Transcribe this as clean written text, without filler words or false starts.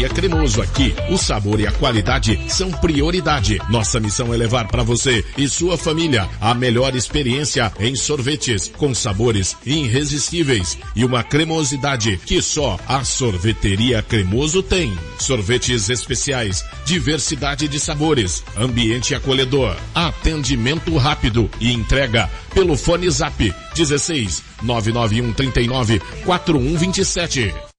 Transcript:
É cremoso aqui. O sabor e a qualidade são prioridade. Nossa missão é levar para você e sua família a melhor experiência em sorvetes com sabores irresistíveis e uma cremosidade que só a Sorveteria Cremoso tem. Sorvetes especiais, diversidade de sabores, ambiente acolhedor, atendimento rápido e entrega pelo fone Zap 16 991 39 4127.